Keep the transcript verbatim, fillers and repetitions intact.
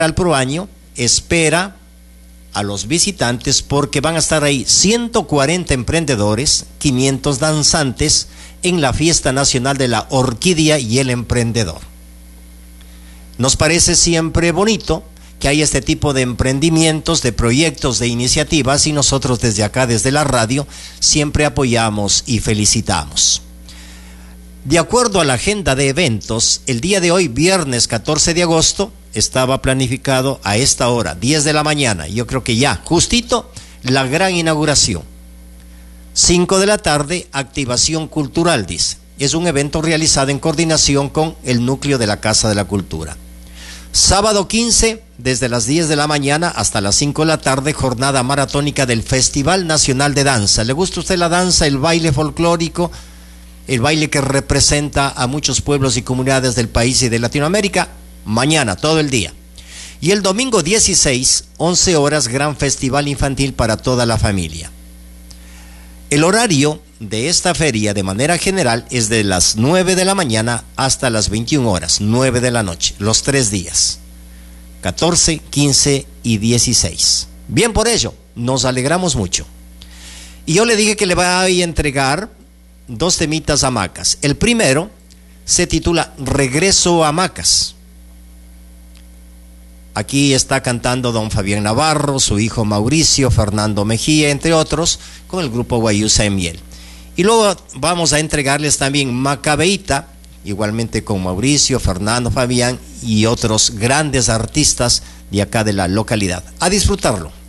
Proaño espera a los visitantes porque van a estar ahí ciento cuarenta emprendedores, quinientos danzantes en la Fiesta Nacional de la Orquídea y el Emprendedor. Nos parece siempre bonito que hay este tipo de emprendimientos, de proyectos, de iniciativas, y nosotros desde acá, desde la radio, siempre apoyamos y felicitamos. De acuerdo a la agenda de eventos, el día de hoy, viernes catorce de agosto, estaba planificado a esta hora, diez de la mañana, yo creo que ya, justito, la gran inauguración. cinco de la tarde, activación cultural, dice. Es un evento realizado en coordinación con el núcleo de la Casa de la Cultura. Sábado quince, desde las diez de la mañana hasta las cinco de la tarde, jornada maratónica del Festival Nacional de Danza. ¿Le gusta a usted la danza, el baile folclórico, el baile que representa a muchos pueblos y comunidades del país y de Latinoamérica? Mañana, todo el día. Y el domingo dieciséis, once horas, gran festival infantil para toda la familia. El horario de esta feria, de manera general, es de las nueve de la mañana hasta las veintiuna horas, nueve de la noche, los tres días, catorce, quince y dieciséis. Bien por ello, nos alegramos mucho. Y yo le dije que le voy a entregar dos temitas a Macas. El primero se titula Regreso a Macas. Aquí está cantando don Fabián Navarro, su hijo Mauricio, Fernando Mejía, entre otros, con el grupo Guayusa en Miel. Y luego vamos a entregarles también Macabeíta, igualmente con Mauricio, Fernando, Fabián y otros grandes artistas de acá de la localidad. A disfrutarlo.